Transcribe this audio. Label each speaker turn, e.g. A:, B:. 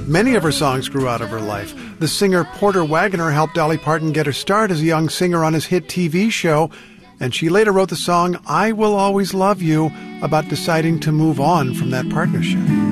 A: Many of her songs grew out of her life. The singer Porter Wagoner helped Dolly Parton get her start as a young singer on his hit TV show, and she later wrote the song I Will Always Love You about deciding to move on from that partnership.